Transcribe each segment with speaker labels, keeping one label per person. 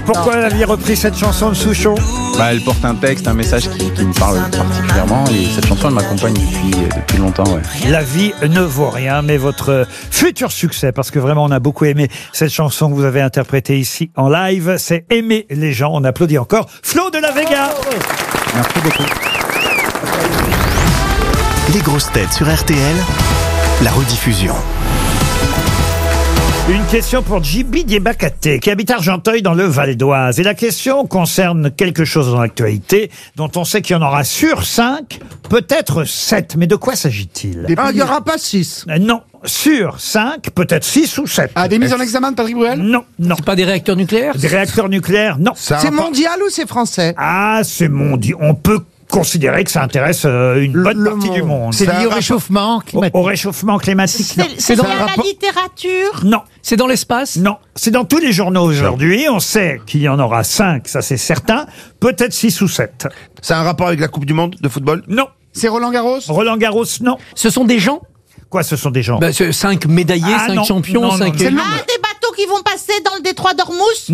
Speaker 1: Pourquoi vous aviez repris cette chanson de Souchon?
Speaker 2: Elle porte un texte, un message qui me parle particulièrement et cette chanson elle m'accompagne depuis longtemps. Ouais.
Speaker 1: La vie ne vaut rien, mais votre futur succès, parce que vraiment on a beaucoup aimé cette chanson que vous avez interprétée ici en live, c'est Aimer les gens. On applaudit encore Flo de la Vega.
Speaker 2: Merci beaucoup.
Speaker 3: Les grosses têtes sur RTL, la rediffusion.
Speaker 1: Une question pour Djibi Diébakate, qui habite Argenteuil dans le Val d'Oise. Et la question concerne quelque chose dans l'actualité dont on sait qu'il y en aura sur 5, peut-être 7. Mais de quoi s'agit-il?
Speaker 4: Il n'y aura pas 6.
Speaker 1: Non, sur 5, peut-être 6 ou 7.
Speaker 4: Des mises en examen de Patrick Bruel?
Speaker 1: Non.
Speaker 5: C'est pas des réacteurs nucléaires?
Speaker 1: Des réacteurs nucléaires, non.
Speaker 4: C'est mondial ou c'est français?
Speaker 1: Ah, c'est mondial. On peut considérer que ça intéresse une bonne partie du monde.
Speaker 4: C'est lié au réchauffement climatique.
Speaker 1: Au réchauffement climatique, non.
Speaker 6: C'est dans la littérature?
Speaker 1: Non.
Speaker 5: C'est dans l'espace?
Speaker 1: Non. C'est dans tous les journaux aujourd'hui. On sait qu'il y en aura 5, ça c'est certain. Peut-être 6 ou 7.
Speaker 7: C'est un rapport avec la Coupe du Monde de football?
Speaker 1: Non.
Speaker 4: C'est Roland Garros?
Speaker 1: Roland Garros, non.
Speaker 5: Ce sont des gens?
Speaker 1: Quoi, ce sont des gens?
Speaker 5: 5 médaillés, 5
Speaker 1: non.
Speaker 5: champions,
Speaker 1: Non,
Speaker 5: 5...
Speaker 1: c'est
Speaker 6: Des bateaux qui vont passer dans le détroit d'Ormuz?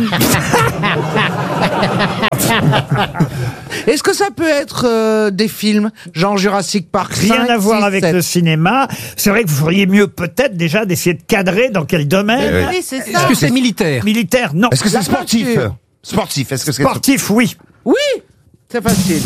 Speaker 4: Est-ce que ça peut être des films, genre Jurassic Park?
Speaker 1: Rien
Speaker 4: 5,
Speaker 1: à voir
Speaker 4: 6,
Speaker 1: avec
Speaker 4: 7.
Speaker 1: le cinéma. C'est vrai que vous feriez mieux peut-être déjà d'essayer de cadrer dans quel domaine.
Speaker 6: Oui, c'est ça.
Speaker 5: Est-ce que c'est militaire?
Speaker 1: Militaire, non.
Speaker 7: Est-ce que c'est
Speaker 4: La
Speaker 7: sportif?
Speaker 4: peinture.
Speaker 7: Sportif, est-ce que c'est
Speaker 1: Sportif, oui.
Speaker 4: Oui, c'est facile.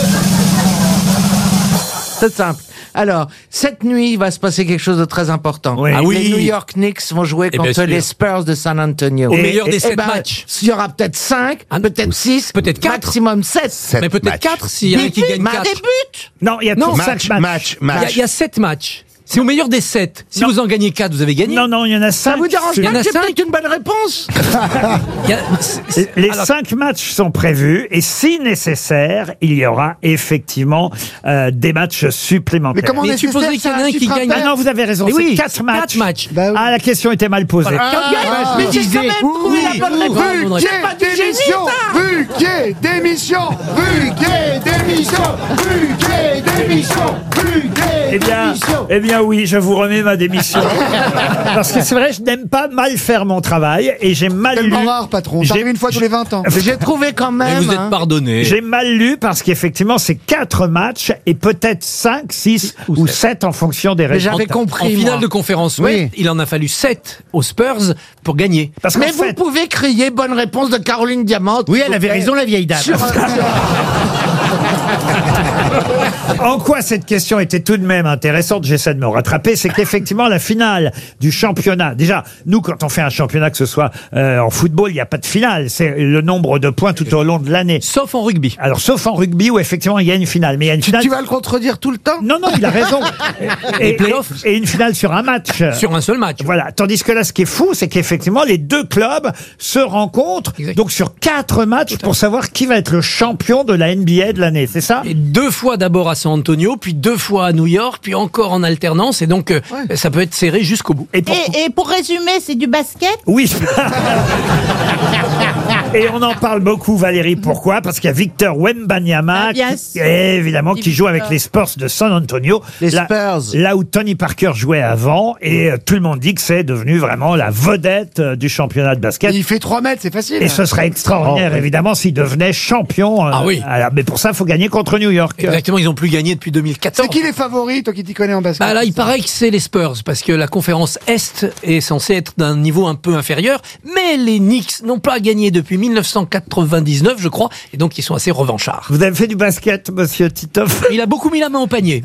Speaker 4: C'est simple. Alors, cette nuit, il va se passer quelque chose de très important.
Speaker 1: Oui.
Speaker 5: Ah oui.
Speaker 4: Les New York Knicks vont jouer
Speaker 5: bien
Speaker 4: contre
Speaker 5: sûr.
Speaker 4: les Spurs de San Antonio.
Speaker 5: Au meilleur des
Speaker 4: Eh
Speaker 5: 7
Speaker 4: ben,
Speaker 5: matchs.
Speaker 4: Il y aura peut-être 5, peut-être 6,
Speaker 5: peut-être 4.
Speaker 4: maximum 7.
Speaker 5: Mais peut-être 4 s'il y a un qui gagne 4.
Speaker 6: Des buts?
Speaker 1: Non, il y a
Speaker 4: Non,
Speaker 1: tout 5 matchs.
Speaker 5: Il y a 7 matchs. C'est au meilleur des 7. Si vous en gagnez 4, vous avez gagné.
Speaker 1: Non, il y en a 5.
Speaker 4: Ça vous dérange
Speaker 5: Il y en
Speaker 4: pas
Speaker 5: a
Speaker 4: que j'ai
Speaker 5: 5?
Speaker 4: peut-être une bonne réponse?
Speaker 5: Il y a-
Speaker 1: Les
Speaker 5: Alors,
Speaker 1: 5 matchs sont prévus et si nécessaire, il y aura effectivement des matchs supplémentaires.
Speaker 4: Mais comment
Speaker 5: Mais
Speaker 4: on est
Speaker 5: supposez qu'il y en a un qui gagne.
Speaker 1: Ah non, vous avez raison,
Speaker 5: Mais oui,
Speaker 1: c'est 4 matchs.
Speaker 5: 4 matchs.
Speaker 4: Bah oui.
Speaker 1: Ah, la question était mal posée.
Speaker 4: Mais j'ai quand même trouvé la bonne réponse.
Speaker 5: Bonne
Speaker 4: C'est pas du génie, ça.
Speaker 7: Buquet d'émission! Buquet d'émission! Buquet d'émission! Buquet d'émission!
Speaker 1: Eh bien oui, je vous remets ma démission. Parce que c'est vrai, je n'aime pas mal faire mon travail et j'ai mal lu.
Speaker 4: Tellement rare, patron.
Speaker 1: J'ai-
Speaker 4: J'arrive une fois tous les 20 ans. Mais j'ai trouvé quand
Speaker 5: Mais
Speaker 4: même.
Speaker 5: vous êtes pardonné.
Speaker 1: J'ai mal lu parce qu'effectivement, c'est 4 matchs et peut-être 5, 6 ou 7 en fonction des
Speaker 4: Mais
Speaker 1: résultats.
Speaker 4: j'avais
Speaker 5: En
Speaker 4: compris.
Speaker 5: finale
Speaker 4: moi.
Speaker 5: de conférence
Speaker 4: Oui.
Speaker 5: Ouest, il en a fallu 7 aux Spurs pour gagner.
Speaker 1: Parce qu'en
Speaker 4: Mais vous
Speaker 1: fait,
Speaker 4: pouvez crier bonne réponse de Caroline Diamant.
Speaker 8: Oui, elle avait raison, la vieille dame.
Speaker 1: en quoi cette question était tout de même intéressante, j'essaie de me rattraper, c'est qu'effectivement la finale du championnat, déjà, nous quand on fait un championnat, que ce soit en football, il n'y a pas de finale, c'est le nombre de points tout au long de l'année.
Speaker 5: Sauf en rugby.
Speaker 1: Alors sauf en rugby où effectivement il y a une finale, mais il y a une finale...
Speaker 4: Tu vas le contredire tout le temps?
Speaker 1: Non, il a raison.
Speaker 5: Les playoffs.
Speaker 1: Et une finale sur un match.
Speaker 5: Sur un seul match.
Speaker 1: Voilà. Tandis que là, ce qui est fou, c'est qu'effectivement, les deux clubs se rencontrent,
Speaker 5: Exact.
Speaker 1: donc sur 4 matchs pour savoir qui va être le champion de la NBA de l'année. C'est ça?
Speaker 5: Et 2 fois d'abord à San Antonio, puis 2 fois à New York, puis encore en alternance. Et donc, ça peut être serré jusqu'au bout.
Speaker 1: Et pour-
Speaker 6: Et pour résumer, c'est du basket?
Speaker 1: Oui. Et on en parle beaucoup, Valérie. Pourquoi? Parce qu'il y a Victor Wembanyama,
Speaker 6: Ah, bien
Speaker 1: qui,
Speaker 6: sûr.
Speaker 1: évidemment, qui joue avec les Spurs de San Antonio.
Speaker 4: Les
Speaker 1: Là-
Speaker 4: Spurs.
Speaker 1: Là où Tony Parker jouait avant. Et tout le monde dit que c'est devenu vraiment la vedette du championnat de basket.
Speaker 4: Il fait 3 mètres, c'est facile.
Speaker 1: Et ce serait extraordinaire, évidemment, s'il devenait champion.
Speaker 5: Ah oui.
Speaker 1: Mais pour ça, il faut gagner contre New York.
Speaker 5: Exactement, ils n'ont plus gagné depuis 2014.
Speaker 4: C'est qui les favoris, toi qui t'y connais en basket?
Speaker 5: Bah là, il paraît que c'est les Spurs, parce que la conférence Est est censée être d'un niveau un peu inférieur, mais les Knicks n'ont pas gagné depuis 1999, je crois, et donc ils sont assez revanchards.
Speaker 1: Vous avez fait du basket, monsieur Titoff?
Speaker 5: Il a beaucoup mis la main au panier.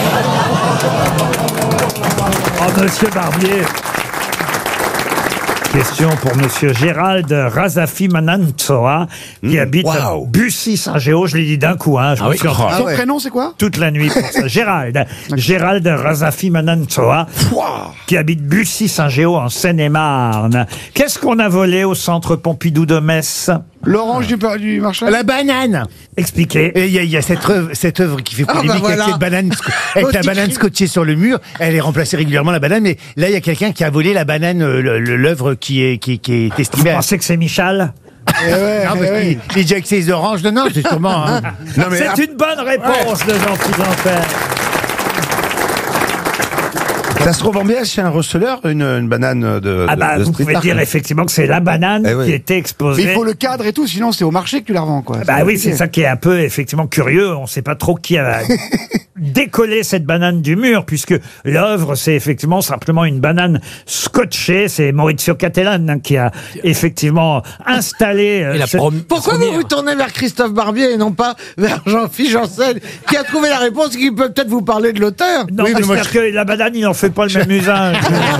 Speaker 1: Oh, monsieur Barbier. Question pour monsieur Gérald Razafi Manantoa, qui habite à Bussy-Saint-Géo. Je l'ai dit d'un coup, hein. Je me suis entendu
Speaker 4: Son prénom, c'est quoi?
Speaker 1: toute la nuit pour ça. Gérald Razafi Manantoa, qui habite Bussy-Saint-Géo en Seine-et-Marne. Qu'est-ce qu'on a volé au centre Pompidou de Metz?
Speaker 4: L'orange du marché?
Speaker 8: La banane.
Speaker 1: Expliquez.
Speaker 8: Et il y a cette œuvre qui fait
Speaker 4: Ah,
Speaker 8: polémique
Speaker 4: bah voilà.
Speaker 8: avec cette banane, avec la banane scotchée sur le mur. Elle est remplacée régulièrement, la banane, mais là, il y a quelqu'un qui a volé la banane, l'œuvre qui est
Speaker 1: Vous
Speaker 8: estimée à...
Speaker 1: pensez que c'est Michal?
Speaker 8: Non, parce qu'il dit que c'est les oranges. Non, c'est sûrement... Hein.
Speaker 7: Non, mais
Speaker 1: C'est une bonne réponse de Jean-Philippe Janssen.
Speaker 7: Ça se revend bien chez un receleur, une banane de
Speaker 1: Vous
Speaker 7: street
Speaker 1: pouvez
Speaker 7: art,
Speaker 1: dire
Speaker 7: quoi.
Speaker 1: effectivement que c'est la banane qui était exposée.
Speaker 9: Mais il faut le cadre et tout, sinon c'est au marché que tu la revends, quoi.
Speaker 1: Oui, c'est ça qui est un peu effectivement curieux. On ne sait pas trop qui a décollé cette banane du mur, puisque l'œuvre, c'est effectivement simplement une banane scotchée. C'est Maurizio Cattelan qui a effectivement installé.
Speaker 4: Pourquoi vous vous tournez vers Christophe Barbier et non pas vers Jean-Philippe Janssen, qui a trouvé la réponse et qui peut peut-être vous parler de l'auteur?
Speaker 1: Non, parce que la banane, il n'en fait pas le même usage.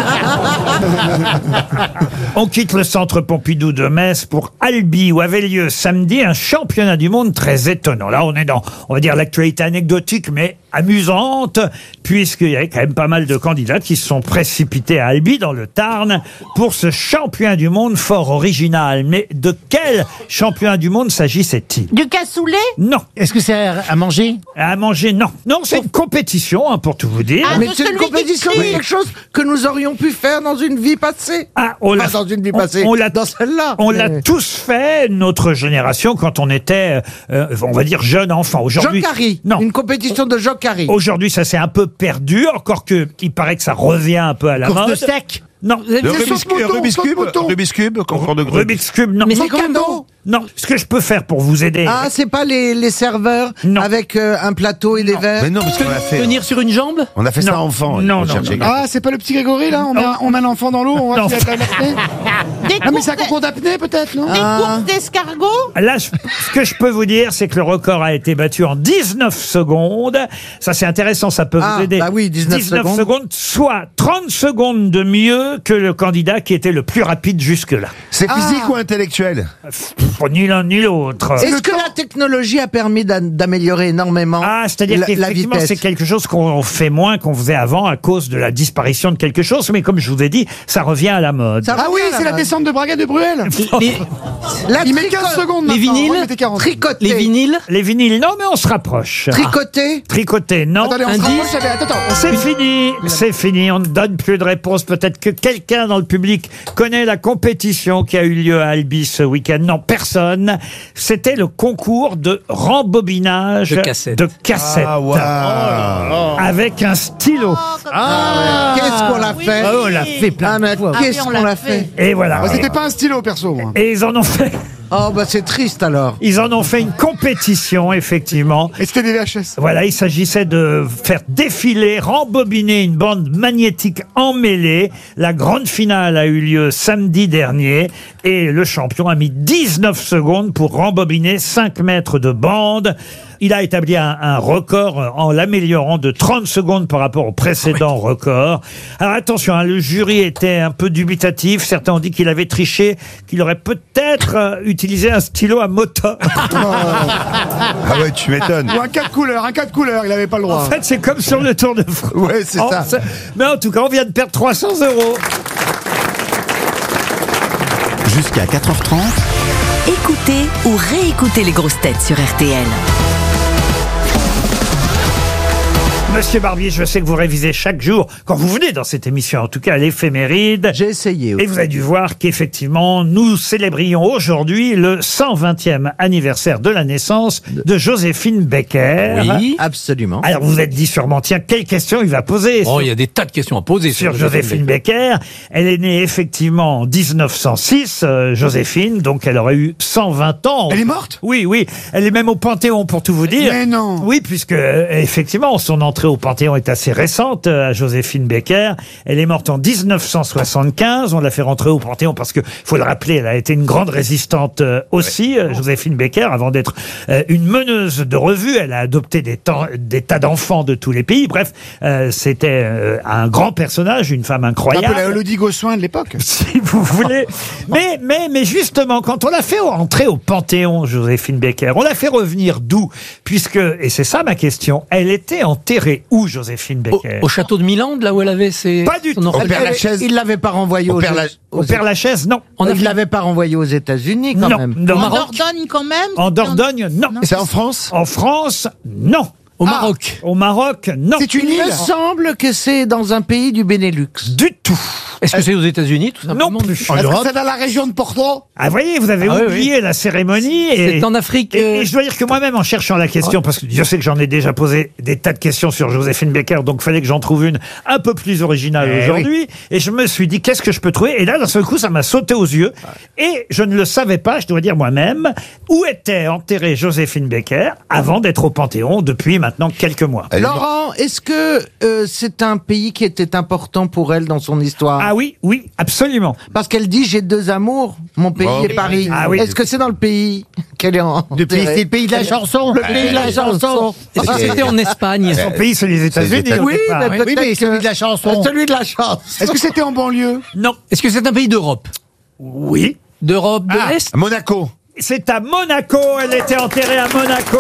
Speaker 1: On quitte le centre Pompidou de Metz pour Albi, où avait lieu samedi un championnat du monde très étonnant. Là, on est dans, on va dire, l'actualité anecdotique, mais amusante, puisqu'il y avait quand même pas mal de candidats qui se sont précipités à Albi, dans le Tarn, pour ce championnat du monde fort original. Mais de quel championnat du monde s'agissait-il?
Speaker 6: Du cassoulet?
Speaker 1: Non.
Speaker 8: Est-ce que c'est à manger?
Speaker 1: À manger, non. Non, c'est une compétition, hein, pour tout vous dire.
Speaker 4: Mais c'est une compétition de quelque chose que nous aurions pu faire dans une vie passée. Dans une vie passée. Dans celle-là.
Speaker 1: On l'a tous fait, notre génération, quand on était, on va dire, jeune enfant. Aujourd'hui,
Speaker 4: Jocari.
Speaker 1: Non.
Speaker 4: Une compétition de Jocari.
Speaker 1: Aujourd'hui, ça s'est un peu perdu, encore que il paraît que ça revient un peu à la mode.
Speaker 8: Course de steak?
Speaker 1: Non.
Speaker 7: Rubik's Cube, concours de grue.
Speaker 1: Rubik's Cube, non.
Speaker 4: Mais c'est Kendo.
Speaker 1: Non, ce que je peux faire pour vous aider.
Speaker 4: Ah, c'est pas les serveurs avec un plateau et des verres.
Speaker 7: Mais non, parce qu'on a fait.
Speaker 5: Tenir sur une jambe?
Speaker 7: On a fait ça enfant.
Speaker 1: Non.
Speaker 9: Ah, c'est pas le petit Grégory, là? On met l'enfant dans l'eau, on va faire de l'apnée. Ah, mais c'est un concours d'apnée, peut-être, non?
Speaker 6: Des courses d'escargots?
Speaker 1: Là, ce que je peux vous dire, c'est que le record a été battu en 19 secondes. Ça, c'est intéressant, ça peut vous aider.
Speaker 4: Bah oui, 19
Speaker 1: secondes, soit 30 secondes de mieux que le candidat qui était le plus rapide jusque-là.
Speaker 7: C'est physique ou intellectuel?
Speaker 1: Ni l'un ni l'autre.
Speaker 4: Est-ce que la technologie a permis d'améliorer énormément
Speaker 1: c'est-à-dire
Speaker 4: la
Speaker 1: qu'effectivement,
Speaker 4: vitesse?
Speaker 1: c'est quelque chose qu'on fait moins qu'on faisait avant à cause de la disparition de quelque chose. Mais comme je vous ai dit, ça revient à la mode.
Speaker 9: Ah oui, c'est la descente de Braga de Bruel. Il met 15 secondes
Speaker 5: Les
Speaker 9: maintenant.
Speaker 5: vinyles?
Speaker 9: Avant, il mettait 40.
Speaker 4: Tricoter.
Speaker 5: Les vinyles?
Speaker 1: Les vinyles, non, mais on se rapproche.
Speaker 4: Tricoter.
Speaker 1: Tricoter, non.
Speaker 9: Attendez, on se rapproche. Attends.
Speaker 1: C'est fini, on ne donne plus de réponse. Peut-être que quelqu'un dans le public connaît la compétition qui a eu lieu à Albi ce week-end. Non, personne. C'était le concours de rembobinage
Speaker 5: De cassettes.
Speaker 1: Ah, wow. Avec un stylo.
Speaker 4: Qu'est-ce qu'on l'a fait?
Speaker 8: On l'a fait plein de fois.
Speaker 4: Qu'est-ce qu'on l'a fait?
Speaker 1: Et voilà.
Speaker 9: C'était pas un stylo, perso, moi.
Speaker 1: Et ils en ont fait.
Speaker 4: Oh, bah c'est triste alors.
Speaker 1: Ils en ont fait une compétition, effectivement.
Speaker 9: Et c'était des VHS.
Speaker 1: Voilà, il s'agissait de faire défiler, rembobiner une bande magnétique emmêlée. La grande finale a eu lieu samedi dernier et le champion a mis 19 secondes pour rembobiner 5 mètres de bande. Il a établi un record en l'améliorant de 30 secondes par rapport au précédent record. Alors attention, le jury était un peu dubitatif. Certains ont dit qu'il avait triché, qu'il aurait peut-être utilisé un stylo à moteur.
Speaker 7: Ah ouais, tu m'étonnes.
Speaker 9: Ou un 4 couleurs, il avait pas le droit.
Speaker 1: En fait, c'est comme sur le Tour de France.
Speaker 7: Ouais, c'est ça.
Speaker 1: Mais en tout cas, on vient de perdre 300 €.
Speaker 3: Jusqu'à 4h30.
Speaker 10: Écoutez ou réécoutez les grosses têtes sur RTL.
Speaker 1: Monsieur Barbier, je sais que vous révisez chaque jour, quand vous venez dans cette émission, en tout cas l'éphéméride.
Speaker 4: J'ai essayé.
Speaker 1: Et vous avez dû voir qu'effectivement, nous célébrions aujourd'hui le 120e anniversaire de la naissance de Joséphine Baker.
Speaker 4: Oui, absolument.
Speaker 1: Alors vous vous êtes dit sûrement, tiens, quelle question il va poser
Speaker 5: Oh, il y a des tas de questions à poser
Speaker 1: sur Joséphine Baker. Elle est née effectivement en 1906, Joséphine, donc elle aurait eu 120 ans.
Speaker 9: Elle est morte?
Speaker 1: Oui, elle est même au Panthéon pour tout vous dire.
Speaker 9: Mais non.
Speaker 1: Oui, puisque effectivement, son entrée au Panthéon est assez récente à Joséphine Baker. Elle est morte en 1975. On l'a fait rentrer au Panthéon parce que, faut le rappeler, elle a été une grande résistante aussi, Joséphine Baker, avant d'être une meneuse de revue. Elle a adopté des tas d'enfants de tous les pays. Bref, c'était un grand personnage, une femme incroyable.
Speaker 9: Un peu la Elodie Gossuin de l'époque.
Speaker 1: Si vous voulez. Mais justement, quand on l'a fait entrer au Panthéon, Joséphine Baker, on l'a fait revenir d'où? Puisque, et c'est ça ma question, elle était enterrée où, Joséphine Baker?
Speaker 5: Au château de Milan, là où elle avait ses...
Speaker 1: Pas du tout.
Speaker 7: Au Père-Lachaise.
Speaker 4: Il l'avait pas renvoyé
Speaker 1: Au Père-Lachaise, non.
Speaker 4: Il l'avait pas renvoyé aux États-Unis quand même.
Speaker 1: Non.
Speaker 6: En Dordogne, quand même?
Speaker 1: En Dordogne, non.
Speaker 7: C'est en France?
Speaker 1: En France, non.
Speaker 5: Au Maroc.
Speaker 1: Au Maroc, non.
Speaker 9: C'est une
Speaker 4: Il
Speaker 9: île.
Speaker 4: me semble que c'est dans un pays du Benelux.
Speaker 1: Du tout.
Speaker 5: Est-ce que c'est aux États-Unis, tout simplement?
Speaker 1: Non plus.
Speaker 9: Est-ce que c'est dans la région de Porto?
Speaker 1: Ah, voyez, vous avez
Speaker 5: Ah, oui,
Speaker 1: oublié la cérémonie. Et,
Speaker 5: C'est en Afrique.
Speaker 1: et je dois dire que moi-même, en cherchant la question, parce que je sais que j'en ai déjà posé des tas de questions sur Joséphine Baker, donc fallait que j'en trouve une un peu plus originale aujourd'hui. Et je me suis dit, qu'est-ce que je peux trouver? Et là, d'un seul coup, ça m'a sauté aux yeux. Et je ne le savais pas, je dois dire moi-même, où était enterrée Joséphine Baker avant d'être au Panthéon depuis maintenant quelques mois.
Speaker 4: Laurent, est-ce que c'est un pays qui était important pour elle dans son histoire?
Speaker 1: Ah oui, oui, absolument.
Speaker 4: Parce qu'elle dit j'ai deux amours, mon pays et Paris.
Speaker 1: Ah oui.
Speaker 4: Est-ce que c'est dans le pays qu'elle est en
Speaker 8: C'est le pays de la chanson.
Speaker 4: Le pays de la chanson.
Speaker 5: Est-ce que c'était en Espagne?
Speaker 1: Son pays, c'est les États-Unis. au
Speaker 4: Oui,
Speaker 1: départ.
Speaker 4: mais
Speaker 8: Oui,
Speaker 4: peut-être
Speaker 8: mais celui de la chanson.
Speaker 4: Celui de la chanson.
Speaker 9: Est-ce que c'était en banlieue?
Speaker 1: Non.
Speaker 5: Est-ce que c'est un pays d'Europe?
Speaker 1: Oui.
Speaker 5: D'Europe de l'Est?
Speaker 7: Monaco.
Speaker 1: C'est à Monaco. Elle était enterrée à Monaco.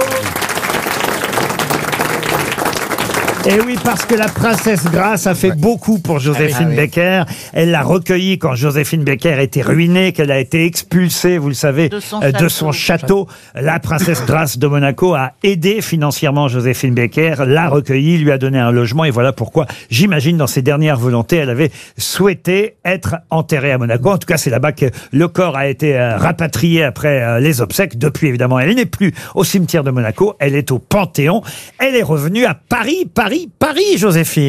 Speaker 1: Et oui, parce que la princesse Grace a fait beaucoup pour Joséphine Baker. Elle l'a recueillie quand Joséphine Baker était ruinée, qu'elle a été expulsée, vous le savez, de son château. La princesse Grace de Monaco a aidé financièrement Joséphine Baker, l'a recueillie, lui a donné un logement. Et voilà pourquoi, j'imagine, dans ses dernières volontés, elle avait souhaité être enterrée à Monaco. En tout cas, c'est là-bas que le corps a été rapatrié après les obsèques. Depuis, évidemment, elle n'est plus au cimetière de Monaco. Elle est au Panthéon. Elle est revenue à Paris, Joséphine.